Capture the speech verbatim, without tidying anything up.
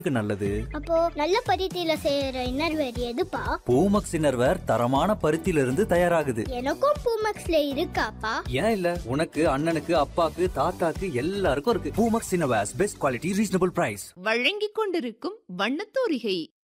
நல்லது. அப்போ நல்ல பருத்தியில செய்யற இன்னர்வேர் எதுப்பா? பூமக்ஸ் இன்னர்வேர் தரமான பருத்தியில இருந்து தயாராகுது. எனக்கும் பூமக்ஸ்ல இருக்காப்பா? ஏன் இல்ல, உனக்கு அண்ணனுக்கு அப்பாக்கு தாத்தாக்கு எல்லாருக்கும் இருக்கு. Poomex innerwears, best quality, reasonable price. வழங்கிக் கொண்டிருக்கும் வண்ணத்தூரிகை.